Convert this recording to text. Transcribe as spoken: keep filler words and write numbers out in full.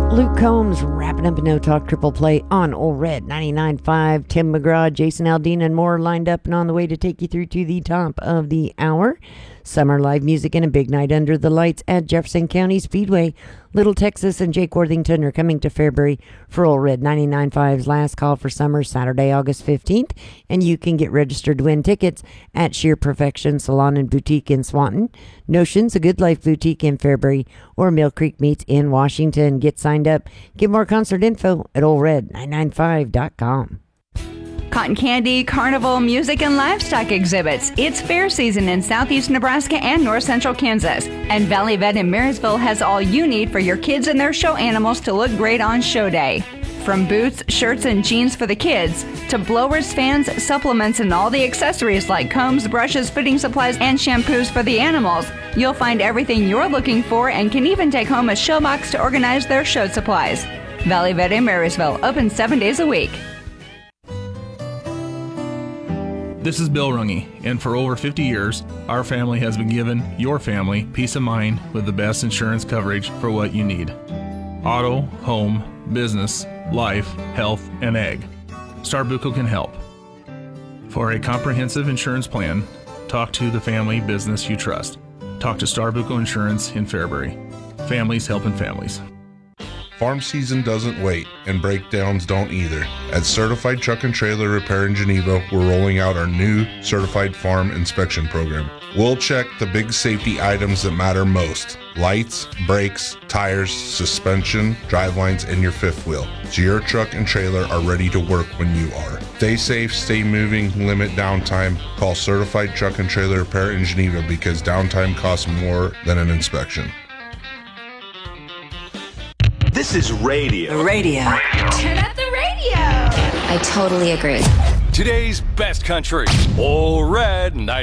Luke Combs wrapping up a No Talk Triple Play on Old Red ninety-nine point five. Tim McGraw, Jason Aldean, and more lined up and on the way to take you through to the top of the hour. Summer live music and a big night under the lights at Jefferson County Speedway. Little Texas and Jake Worthington are coming to Fairbury for Old Red ninety-nine point five's last call for summer, Saturday, August fifteenth. And you can get registered to win tickets at Sheer Perfection Salon and Boutique in Swanton, Notions, a Good Life Boutique in Fairbury, or Mill Creek Meats in Washington. Get signed up. Get more concert info at old red nine nine five dot com. Cotton candy, carnival, music, and livestock exhibits. It's fair season in southeast Nebraska and north central Kansas. And Valley Vet in Marysville has all you need for your kids and their show animals to look great on show day. From boots, shirts, and jeans for the kids, to blowers, fans, supplements, and all the accessories like combs, brushes, fitting supplies, and shampoos for the animals, you'll find everything you're looking for and can even take home a show box to organize their show supplies. Valley Vet in Marysville, open seven days a week. This is Bill Runge, and for over fifty years, our family has been giving your family peace of mind with the best insurance coverage for what you need. Auto, home, business, life, health, and ag. Starbuco can help. For a comprehensive insurance plan, talk to the family business you trust. Talk to Starbuco Insurance in Fairbury. Families helping families. Farm season doesn't wait, and breakdowns don't either. At Certified Truck and Trailer Repair in Geneva, we're rolling out our new Certified Farm Inspection Program. We'll check the big safety items that matter most: lights, brakes, tires, suspension, drivelines, and your fifth wheel, so your truck and trailer are ready to work when you are. Stay safe, stay moving, limit downtime. Call Certified Truck and Trailer Repair in Geneva because downtime costs more than an inspection. This is radio. Radio. Turn up the radio. I totally agree. Today's best country. Old Red ninety-nine.